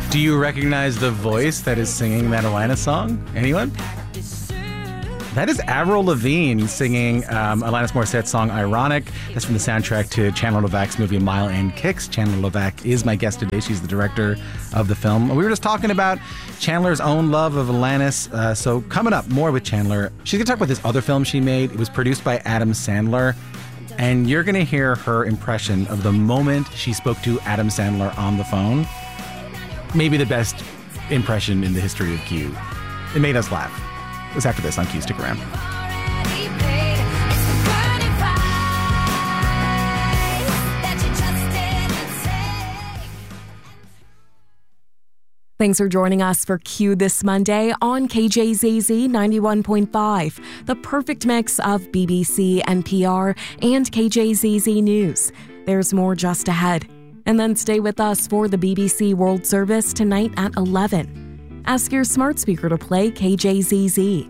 Do you recognize the voice that is singing that Alanis song? Anyone? That is Avril Lavigne singing Alanis Morissette's song Ironic. That's from the soundtrack to Chandler Levack's movie Mile End Kicks. Chandler Levack is my guest today. She's the director of the film. We were just talking about Chandler's own love of Alanis. So coming up, more with Chandler. She's going to talk about this other film she made. It was produced by Adam Sandler. And you're going to hear her impression of the moment she spoke to Adam Sandler on the phone. Maybe the best impression in the history of Q. It made us laugh. It's after this on Q. Stick around. Thanks for joining us for Q this Monday on KJZZ 91.5, the perfect mix of BBC, NPR, and KJZZ News. There's more just ahead. And then stay with us for the BBC World Service tonight at 11. Ask your smart speaker to play KJZZ.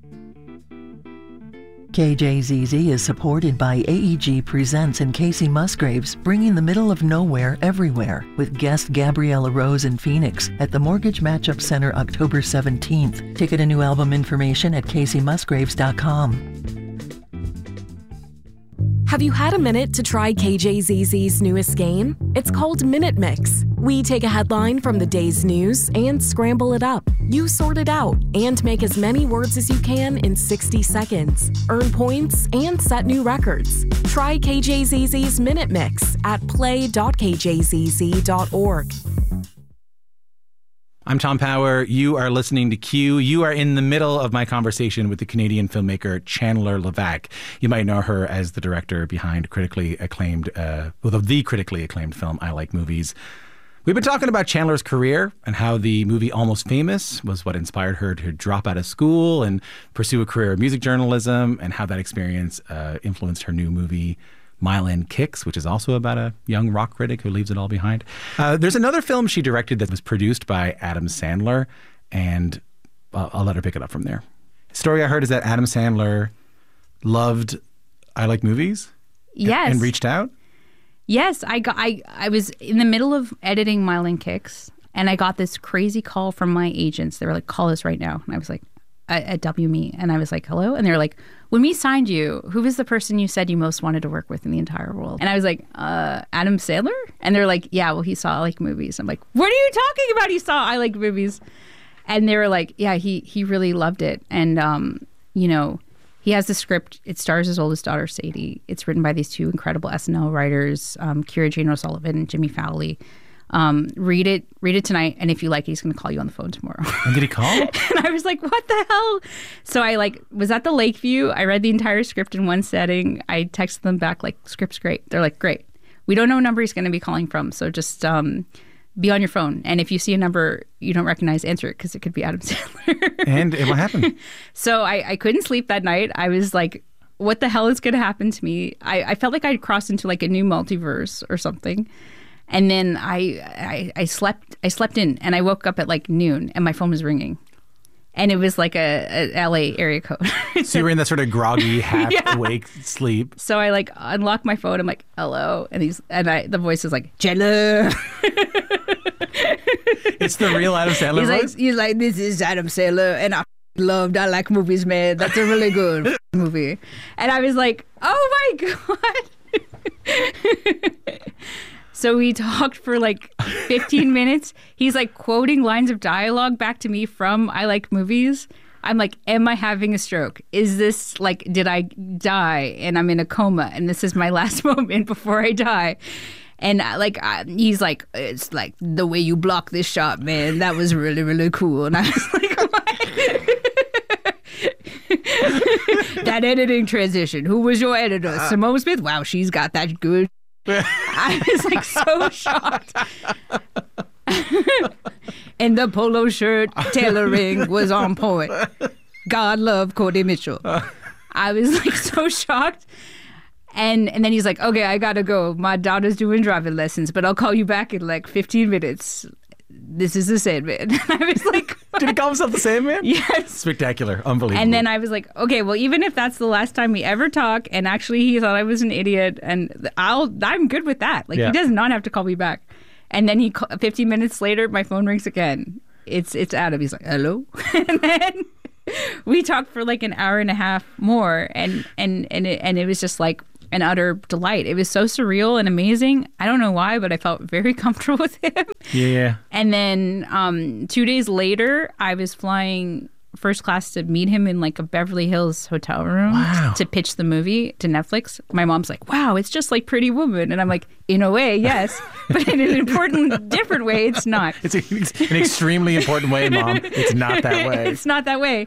KJZZ is supported by AEG Presents and Casey Musgraves, bringing the middle of nowhere everywhere, with guest Gabriella Rose in Phoenix at the Mortgage Matchup Center October 17th. Ticket and new album information at CaseyMusgraves.com. Have you had a minute to try KJZZ's newest game? It's called Minute Mix. We take a headline from the day's news and scramble it up. You sort it out and make as many words as you can in 60 seconds. Earn points and set new records. Try KJZZ's Minute Mix at play.kjzz.org. I'm Tom Power. You are listening to Q. You are in the middle of my conversation with the Canadian filmmaker Chandler Levack. You might know her as the director behind the critically acclaimed film I Like Movies. We've been talking about Chandler's career and how the movie Almost Famous was what inspired her to drop out of school and pursue a career in music journalism, and how that experience influenced her new movie Mile End Kicks, which is also about a young rock critic who leaves it all behind. There's another film she directed that was produced by Adam Sandler, and I'll let her pick it up from there. The story I heard is that Adam Sandler loved I Like Movies. Yes. And reached out. Yes, I was in the middle of editing Mile End Kicks, and I got this crazy call from my agents. They were like, "Call us right now," and I was like, at WME, and I was like, "Hello," and they were like, "When we signed you, who was the person you said you most wanted to work with in the entire world?" And I was like, Adam Sandler? And they're like, "Yeah, well, he saw I Like Movies." I'm like, "What are you talking about? He saw I Like Movies." And they were like, "Yeah, he really loved it." And, he has the script. It stars his oldest daughter, Sadie. It's written by these two incredible SNL writers, Kira Jane O'Sullivan and Jimmy Fowley. Read it tonight, and if you like it, he's going to call you on the phone tomorrow. And did he call? And I was like, what the hell? So I was at the Lakeview. I read the entire script in one setting. I texted them back like, "Script's great." They're like, "Great. We don't know what number he's going to be calling from, so just be on your phone. And if you see a number you don't recognize, answer it, because it could be Adam Sandler." And what happened? So I couldn't sleep that night. I was like, what the hell is going to happen to me? I felt like I'd crossed into like a new multiverse or something. And then I slept in, and I woke up at like noon, and my phone was ringing. And it was like a LA area code. So you were in that sort of groggy, half-awake sleep. So I like unlock my phone. I'm like, "Hello," and the voice is like, "Chandler." It's the real Adam Sandler voice? He's like, "This is Adam Sandler, and I loved I Like Movies, man. That's a really good movie." And I was like, "Oh my God." So we talked for like 15 minutes. He's like quoting lines of dialogue back to me from I Like Movies. I'm like, am I having a stroke? Is this like, did I die and I'm in a coma and this is my last moment before I die? And he's like, "It's like the way you block this shot, man. That was really, really cool." And I was like, what? That editing transition. Who was your editor? Simone Smith? Wow, she's got that good. I was like so shocked. And the polo shirt tailoring was on point. God love Cody Mitchell. I was like so shocked. And then he's like, "Okay, I gotta go. My daughter's doing driving lessons, but I'll call you back in like 15 minutes. This is the Sandman." I was like, what? Did he call himself the Sandman? Yes. Spectacular. Unbelievable. And then I was like, okay, well, even if that's the last time we ever talk, and actually he thought I was an idiot, and I'm good with that. Like, He does not have to call me back. And then 15 minutes later, my phone rings again. It's Adam. He's like, hello? And then we talked for like an hour and a half more. And it was just like an utter delight. It was so surreal and amazing. I don't know why, but I felt very comfortable with him. Yeah. And then 2 days later, I was flying first class to meet him in like a Beverly Hills hotel room to pitch the movie to Netflix. My mom's like, wow, it's just like Pretty Woman. And I'm like, in a way, yes. But in an important, different way, it's not. It's an extremely important way, Mom. It's not that way. It's not that way.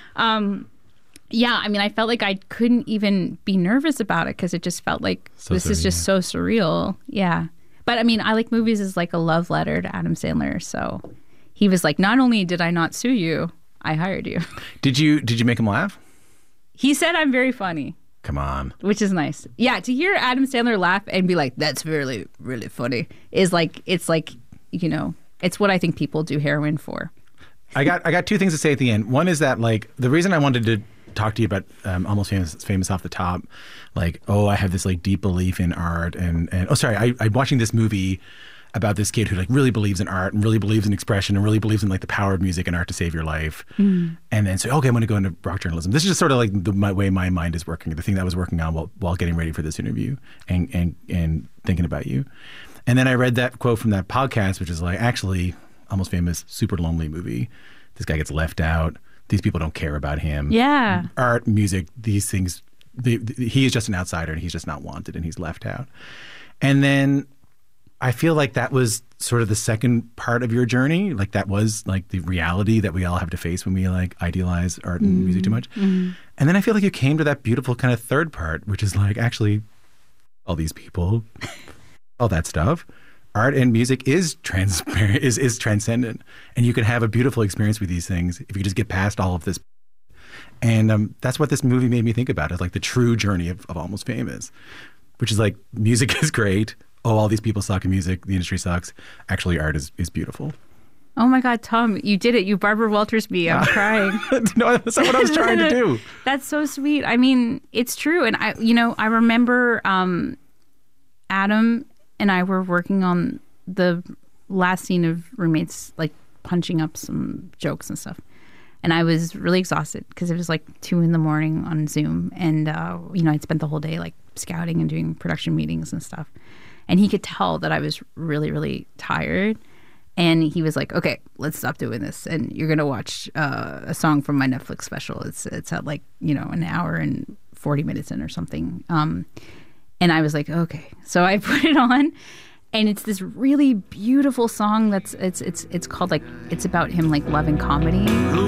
Yeah, I mean, I felt like I couldn't even be nervous about it because it just felt like this is just so surreal. Yeah. But I mean, I like movies as like a love letter to Adam Sandler. So he was like, not only did I not sue you, I hired you. Did you make him laugh? He said I'm very funny. Come on. Which is nice. Yeah, to hear Adam Sandler laugh and be like, that's really, really funny is like, it's like, you know, it's what I think people do heroin for. I got two things to say at the end. One is that like the reason I wanted to talk to you about Almost Famous off the top, like, oh, I have this like deep belief in art and I'm watching this movie about this kid who like really believes in art and really believes in expression and really believes in like the power of music and art to save your life. And then so, okay, I'm going to go into rock journalism. This is just sort of like my way my mind is working, the thing that I was working on while getting ready for this interview and thinking about you. And then I read that quote from that podcast, which is like, actually, Almost Famous, super lonely movie. This guy gets left out. These people don't care about him. Yeah. Art, music, these things, he is just an outsider and he's just not wanted and he's left out. And then I feel like that was sort of the second part of your journey. Like that was like the reality that we all have to face when we like idealize art and music too much. And then I feel like you came to that beautiful kind of third part, which is like actually all these people, all that stuff. Art and music is transparent, is transcendent. And you can have a beautiful experience with these things if you just get past all of this. And that's what this movie made me think about. It's like the true journey of Almost Famous, which is like music is great. Oh, all these people suck in music. The industry sucks. Actually, art is beautiful. Oh my God, Tom, you did it. You Barbara Walters me. I'm crying. No, that's not what I was trying to do. That's so sweet. I mean, it's true. And I remember Adam and I were working on the last scene of Roommates, like punching up some jokes and stuff. And I was really exhausted because it was like 2 a.m. on Zoom. And, I'd spent the whole day like scouting and doing production meetings and stuff. And he could tell that I was really, really tired. And he was like, okay, let's stop doing this. And you're going to watch a song from my Netflix special. It's at like, an hour and 40 minutes in or something. And I was like, okay. So I put it on, and it's this really beautiful song it's called like, it's about him like loving comedy.